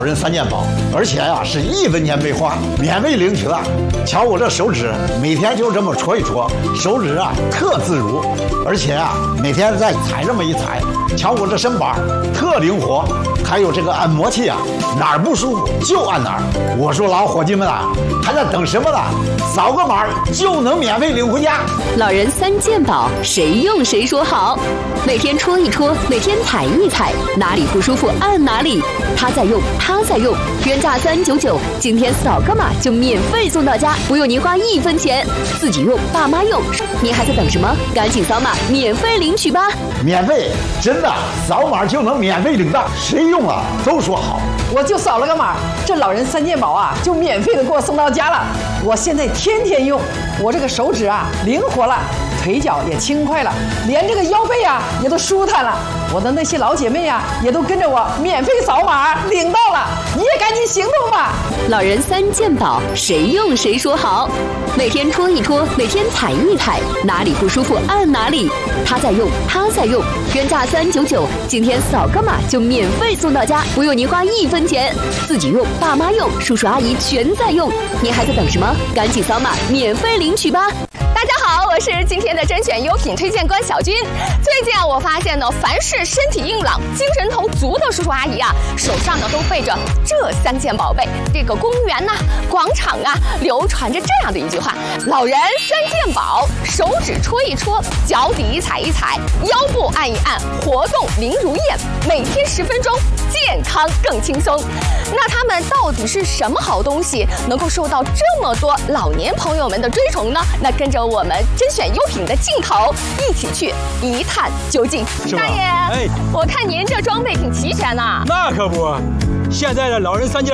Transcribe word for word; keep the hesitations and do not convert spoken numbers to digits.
人三件宝，而且呀、啊、是一分钱没花，免费领取了。瞧我这手指，每天就这么戳一戳，手指啊特自如，而且啊每天再踩这么一踩，瞧我这身板特灵活，还有这个按摩器啊，哪儿不舒服就按哪儿。我说老伙计们啊，还在等什么呢？扫个码就能免费领回家。 老人三件宝，谁用谁说好。每天戳一戳，每天踩一踩，哪里不舒服按哪里。他在用，他在用，原价三九九，今天扫个码就免费送到家，不用您花一分钱。自己用，爸妈用，您还在等什么？赶紧扫码，免费领取吧！ 免费，真的，扫码就能免费领到，谁用啊都说好。 我就扫了个码，这老人三件宝啊，就免费的给我送到家了。我现在天天用，我这个手指啊灵活了，腿脚也轻快了，连这个腰背啊也都舒坦了。我的那些老姐妹啊，也都跟着我免费扫码领到了，你也赶紧行动吧！ 老人三件宝，谁用谁说好。每天戳一戳，每天踩一踩，哪里不舒服按哪里。他在用，他在用，原价三九九，今天扫个码就免费送到家，不用您花一分钱。自己用，爸妈用，叔叔阿姨全在用，您还在等什么？赶紧扫码，免费领取吧！ 大家好，我是今天的甄选优品推荐官小军。最近啊，我发现呢，凡是身体硬朗、精神头足的叔叔阿姨啊，手上呢都背着这三件宝贝。这个公园呐、啊、广场啊，流传着这样的一句话：老人三件宝，手指戳一戳，脚底踩一踩，腰部按一按，活动零如燕，每天十分钟，健康更轻松。那他们到底是什么好东西，能够受到这么多老年朋友们的追崇呢？那跟着我们甄选优品的镜头，一起去一探究竟。大爷，哎，我看您这装备挺齐全呐。 那可不，现在的老人三件